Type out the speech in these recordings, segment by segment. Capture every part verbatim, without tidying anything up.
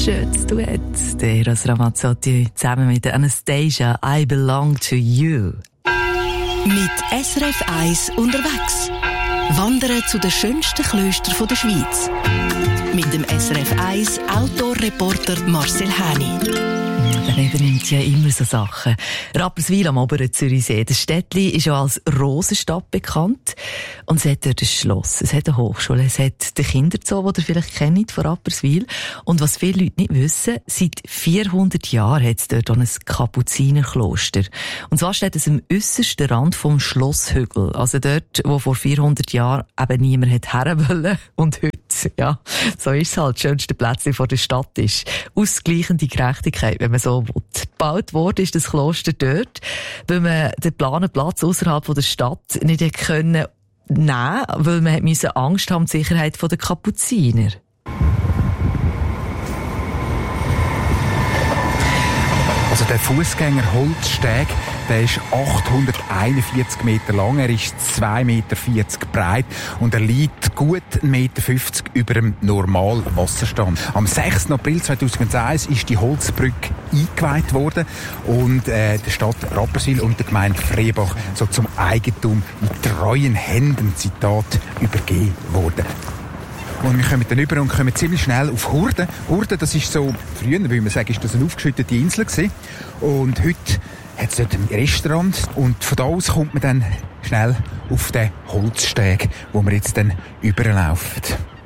schönes Duett. Der Eros Ramazzotti zusammen mit Anastasia, I Belong to You. Mit S R F eins unterwegs. Wandern zu den schönsten Klöstern der Schweiz. Mit dem S R F eins Outdoor-Reporter Marcel Häni. Er übernimmt ja immer so Sachen. Rapperswil am oberen Zürichsee. Das Städtli ist ja als Rosenstadt bekannt. Und es hat dort ein Schloss, es hat eine Hochschule, es hat den Kinderzoo, den ihr vielleicht kennt, von Rapperswil. Und was viele Leute nicht wissen, seit vierhundert Jahren hat es dort auch ein Kapuzinerkloster. Und zwar steht es am äussersten Rand vom Schlosshügel. Also dort, wo vor vierhundert Jahren eben niemand hat her wollen. Und heute, ja, so ist es halt, das schönste Plätzchen vor der Stadt ist. Ausgleichende Gerechtigkeit, wenn man so will. Gebaut worden ist das Kloster dort, weil man den geplanten Platz außerhalb der Stadt nicht können nehmen, weil man musste Angst haben um die Sicherheit der Kapuziner. Also der Fußgänger-Holzsteg, der ist achthunderteinundvierzig Meter lang, er ist zwei Meter vierzig breit und er liegt gut ein Meter fünfzig über dem Normalwasserstand. Am sechsten April zweitausendeins ist die Holzbrücke eingeweiht worden und äh, der Stadt Rapperswil und der Gemeinde Freibach so zum Eigentum mit treuen Händen, Zitat, übergeben worden. Und wir kommen dann über und kommen ziemlich schnell auf Hurden. Hurden, das ist so, früher, würde man sagen, ist das eine aufgeschüttete Insel gewesen. Und heute hat es dort ein Restaurant. Und von da aus kommt man dann schnell auf den Holzsteg, wo wir jetzt dann überlaufen.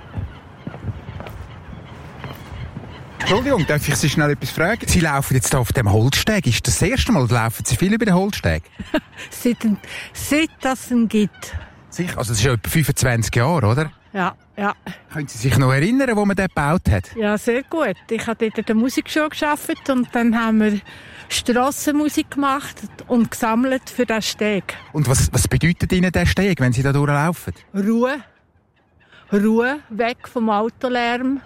Entschuldigung, darf ich Sie schnell etwas fragen? Sie laufen jetzt hier auf dem Holzsteg. Ist das das erste Mal? Laufen Sie viel über den Holzsteg? seit, seit das ihn gibt. Sicher? Also das ist ja etwa fünfundzwanzig Jahre, oder? Ja, ja. Können Sie sich noch erinnern, wo man den gebaut hat? Ja, sehr gut. Ich habe dort in der Musikschule gearbeitet und dann haben wir Strassenmusik gemacht und gesammelt für den Steg. Und was, was bedeutet Ihnen der Steg, wenn Sie da durchlaufen? Ruhe. Ruhe, weg vom Autolärm.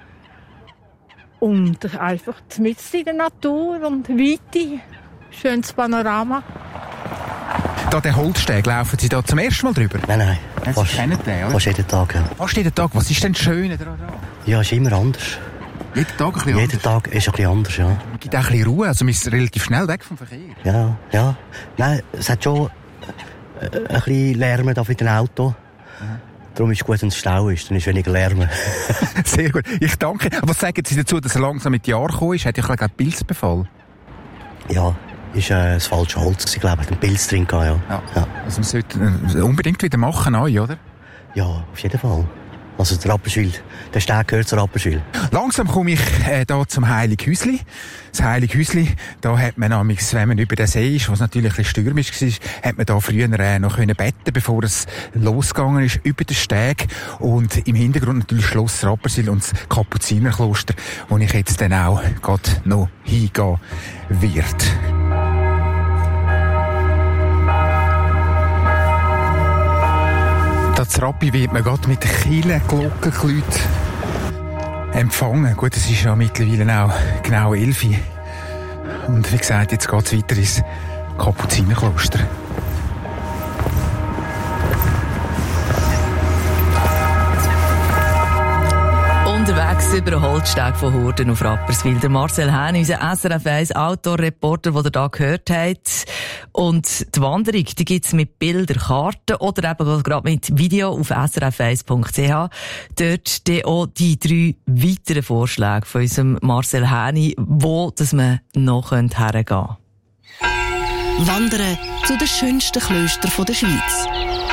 Und einfach mitten in der Natur und Weite. Schönes Panorama. Da der Holzsteg, laufen Sie da zum ersten Mal drüber? Nein, nein. Ja, fast, Sie kennen den, oder? Fast jeden Tag, ja. Fast jeden Tag. Was ist denn das Schöne daran? Ja, ist immer anders. Jeden Tag ein bisschen Jeden anders? Tag ist ein bisschen anders, ja. Es gibt auch ein bisschen Ruhe, also man ist relativ schnell weg vom Verkehr. Ja, ja. Nein, es hat schon äh, ein bisschen Lärm da für den Auto. Mhm. Darum ist es gut, wenn es Stau ist, dann ist weniger Lärm. Sehr gut. Ich danke. Aber was sagen Sie dazu, dass er langsam mit Jahren gekommen ist? Hat ja gerade Pilzbefall? Ja, ist äh, das falsche Holz gewesen, glaube ich. Ein Pilz drin gehabt, ja. Ja. Ja. Also man sollte äh, unbedingt wieder machen, neu, oder? Ja, auf jeden Fall. Also der Rapperswil, der Steg gehört zu Rapperswil. Langsam komme ich äh, da zum Heilighäusli. Das Heilighäusli, da hat man nämlich, wenn man über den See ist, was natürlich ein bisschen stürmisch war, hat man da früher äh, noch können beten, bevor es losgegangen ist, über den Steg. Und im Hintergrund natürlich Schloss Rapperswil und das Kapuzinerkloster, wo ich jetzt dann auch gerade noch hingehen werde. Das Rappi wird man gerade mit Kielen, Glockenkläuten empfangen. Gut, es ist ja mittlerweile auch genau elf Uhr. Und wie gesagt, jetzt geht es weiter ins Kapuzinerkloster. Unterwegs über den Holzsteg von Hurden auf Rapperswil. Der Marcel Häni, unser S R F eins Outdoor-Reporter, den ihr hier gehört habt. Und die Wanderung, die gibt's mit Bildern, Karten oder eben gerade mit Video auf s r f eins punkt c h. Dort dann auch die drei weiteren Vorschläge von unserem Marcel Häni, wo dass man noch hergehen könnte. Wandern zu den schönsten Klöstern der Schweiz.